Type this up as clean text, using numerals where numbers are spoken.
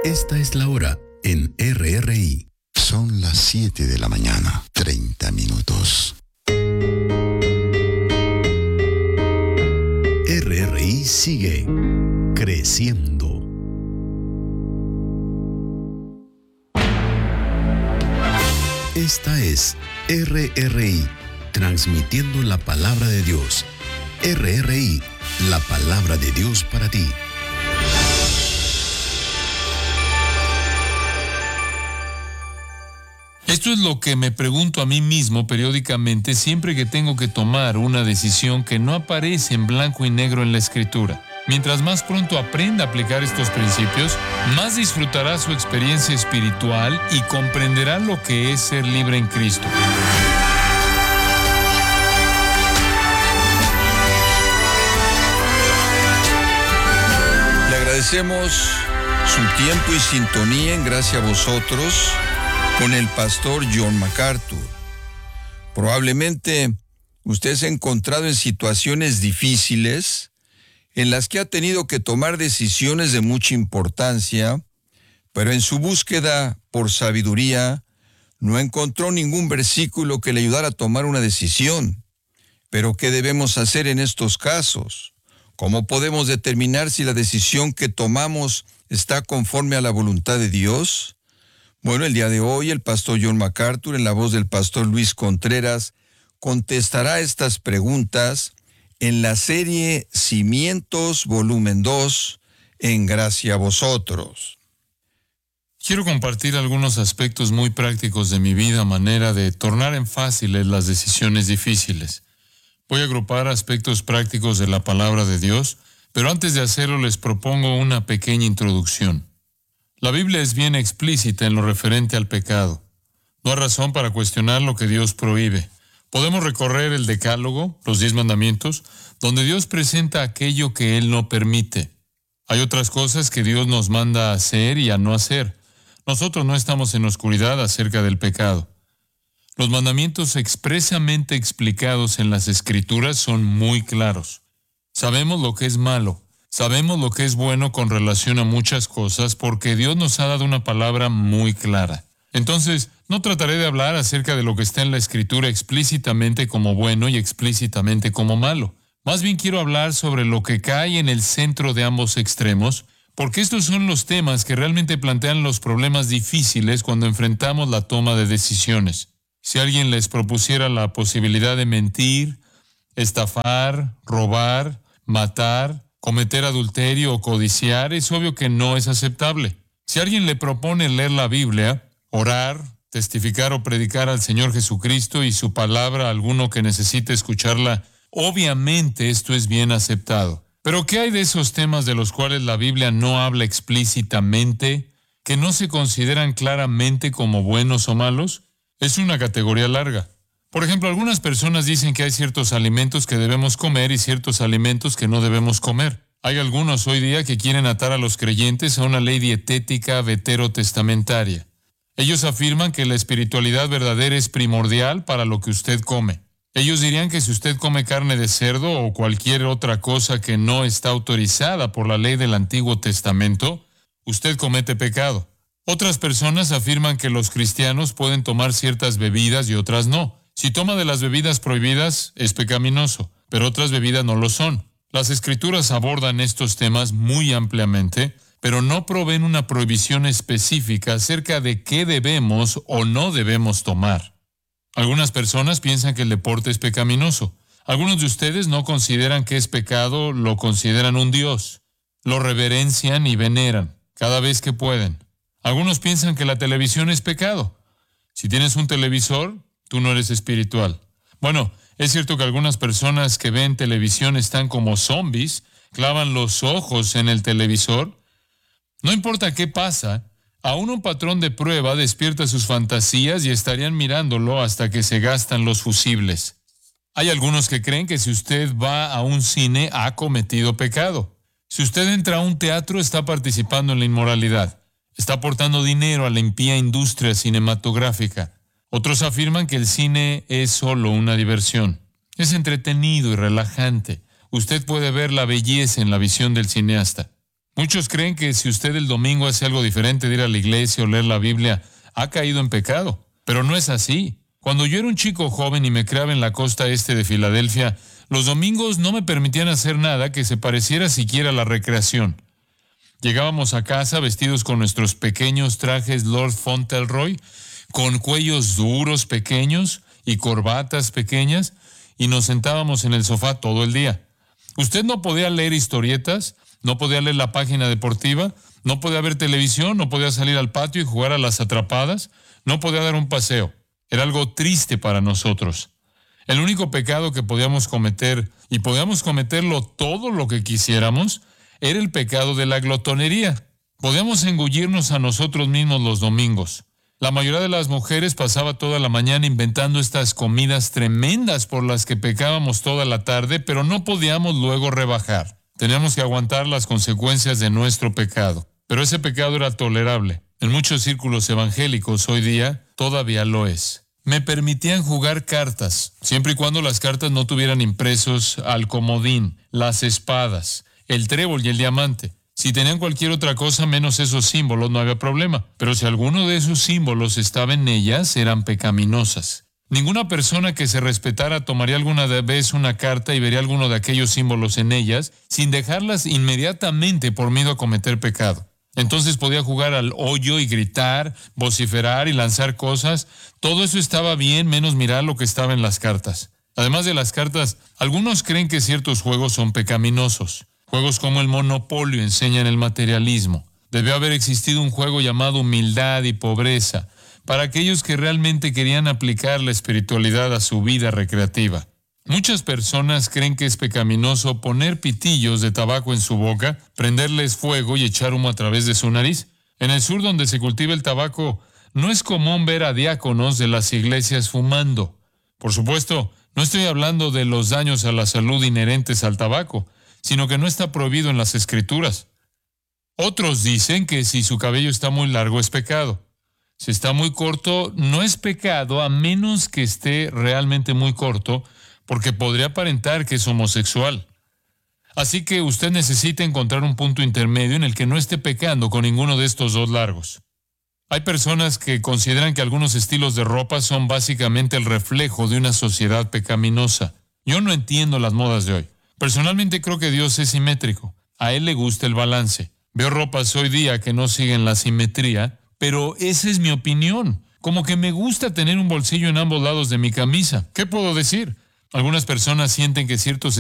Esta es la hora en RRI. Son las 7 de la mañana, 30 minutos. RRI sigue creciendo. Esta es RRI, transmitiendo la palabra de Dios. RRI, la palabra de Dios para ti. Esto es lo que me pregunto a mí mismo periódicamente siempre que tengo que tomar una decisión que no aparece en blanco y negro en la Escritura. Mientras más pronto aprenda a aplicar estos principios, más disfrutará su experiencia espiritual y comprenderá lo que es ser libre en Cristo. Le agradecemos su tiempo y sintonía en Gracia a Vosotros con el pastor John MacArthur. Probablemente usted se ha encontrado en situaciones difíciles en las que ha tenido que tomar decisiones de mucha importancia, pero en su búsqueda por sabiduría no encontró ningún versículo que le ayudara a tomar una decisión. Pero ¿qué debemos hacer en estos casos? ¿Cómo podemos determinar si la decisión que tomamos está conforme a la voluntad de Dios? Bueno, el día de hoy el pastor John MacArthur, en la voz del pastor Luis Contreras, contestará estas preguntas en la serie Cimientos, volumen 2, en Gracia a Vosotros. Quiero compartir algunos aspectos muy prácticos de mi vida a manera de tornar en fáciles las decisiones difíciles. Voy a agrupar aspectos prácticos de la palabra de Dios, pero antes de hacerlo les propongo una pequeña introducción. La Biblia es bien explícita en lo referente al pecado. No hay razón para cuestionar lo que Dios prohíbe. Podemos recorrer el Decálogo, los 10 mandamientos, donde Dios presenta aquello que Él no permite. Hay otras cosas que Dios nos manda a hacer y a no hacer. Nosotros no estamos en oscuridad acerca del pecado. Los mandamientos expresamente explicados en las Escrituras son muy claros. Sabemos lo que es malo. Sabemos lo que es bueno con relación a muchas cosas porque Dios nos ha dado una palabra muy clara. Entonces, no trataré de hablar acerca de lo que está en la Escritura explícitamente como bueno y explícitamente como malo. Más bien quiero hablar sobre lo que cae en el centro de ambos extremos, porque estos son los temas que realmente plantean los problemas difíciles cuando enfrentamos la toma de decisiones. Si alguien les propusiera la posibilidad de mentir, estafar, robar, matar, cometer adulterio o codiciar, es obvio que no es aceptable. Si alguien le propone leer la Biblia, orar, testificar o predicar al Señor Jesucristo y su palabra a alguno que necesite escucharla, obviamente esto es bien aceptado. Pero ¿qué hay de esos temas de los cuales la Biblia no habla explícitamente, que no se consideran claramente como buenos o malos? Es una categoría larga. Por ejemplo, algunas personas dicen que hay ciertos alimentos que debemos comer y ciertos alimentos que no debemos comer. Hay algunos hoy día que quieren atar a los creyentes a una ley dietética veterotestamentaria. Ellos afirman que la espiritualidad verdadera es primordial para lo que usted come. Ellos dirían que si usted come carne de cerdo o cualquier otra cosa que no está autorizada por la ley del Antiguo Testamento, usted comete pecado. Otras personas afirman que los cristianos pueden tomar ciertas bebidas y otras no. Si toma de las bebidas prohibidas, es pecaminoso, pero otras bebidas no lo son. Las Escrituras abordan estos temas muy ampliamente, pero no proveen una prohibición específica acerca de qué debemos o no debemos tomar. Algunas personas piensan que el deporte es pecaminoso. Algunos de ustedes no consideran que es pecado, lo consideran un dios. Lo reverencian y veneran cada vez que pueden. Algunos piensan que la televisión es pecado. Si tienes un televisor, tú no eres espiritual. Bueno, es cierto que algunas personas que ven televisión están como zombies, clavan los ojos en el televisor. No importa qué pasa, aún un patrón de prueba despierta sus fantasías y estarían mirándolo hasta que se gastan los fusibles. Hay algunos que creen que si usted va a un cine ha cometido pecado. Si usted entra a un teatro está participando en la inmoralidad. Está aportando dinero a la impía industria cinematográfica. Otros afirman que el cine es solo una diversión. Es entretenido y relajante. Usted puede ver la belleza en la visión del cineasta. Muchos creen que si usted el domingo hace algo diferente de ir a la iglesia o leer la Biblia, ha caído en pecado. Pero no es así. Cuando yo era un chico joven y me criaba en la costa este de Filadelfia, los domingos no me permitían hacer nada que se pareciera siquiera a la recreación. Llegábamos a casa vestidos con nuestros pequeños trajes Lord Fauntleroy, con cuellos duros pequeños y corbatas pequeñas, y nos sentábamos en el sofá todo el día. Usted no podía leer historietas, no podía leer la página deportiva, no podía ver televisión, no podía salir al patio y jugar a las atrapadas, no podía dar un paseo. Era algo triste para nosotros. El único pecado que podíamos cometer, y podíamos cometerlo todo lo que quisiéramos, era el pecado de la glotonería. Podíamos engullirnos a nosotros mismos los domingos. La mayoría de las mujeres pasaba toda la mañana inventando estas comidas tremendas por las que pecábamos toda la tarde, pero no podíamos luego rebajar. Teníamos que aguantar las consecuencias de nuestro pecado. Pero ese pecado era tolerable. En muchos círculos evangélicos hoy día todavía lo es. Me permitían jugar cartas, siempre y cuando las cartas no tuvieran impresos al comodín, las espadas, el trébol y el diamante. Si tenían cualquier otra cosa menos esos símbolos, no había problema. Pero si alguno de esos símbolos estaba en ellas, eran pecaminosas. Ninguna persona que se respetara tomaría alguna vez una carta y vería alguno de aquellos símbolos en ellas, sin dejarlas inmediatamente por miedo a cometer pecado. Entonces podía jugar al hoyo y gritar, vociferar y lanzar cosas. Todo eso estaba bien, menos mirar lo que estaba en las cartas. Además de las cartas, algunos creen que ciertos juegos son pecaminosos. Juegos como el Monopolio enseñan el materialismo. Debió haber existido un juego llamado Humildad y Pobreza, para aquellos que realmente querían aplicar la espiritualidad a su vida recreativa. Muchas personas creen que es pecaminoso poner pitillos de tabaco en su boca, prenderles fuego y echar humo a través de su nariz. En el sur, donde se cultiva el tabaco, no es común ver a diáconos de las iglesias fumando. Por supuesto, no estoy hablando de los daños a la salud inherentes al tabaco, sino que no está prohibido en las Escrituras. Otros dicen que si su cabello está muy largo es pecado. Si está muy corto, no es pecado a menos que esté realmente muy corto, porque podría aparentar que es homosexual. Así que usted necesita encontrar un punto intermedio en el que no esté pecando con ninguno de estos dos largos. Hay personas que consideran que algunos estilos de ropa son básicamente el reflejo de una sociedad pecaminosa. Yo no entiendo las modas de hoy. Personalmente creo que Dios es simétrico. A Él le gusta el balance. Veo ropas hoy día que no siguen la simetría, pero esa es mi opinión. Como que me gusta tener un bolsillo en ambos lados de mi camisa. ¿Qué puedo decir? Algunas personas sienten que ciertos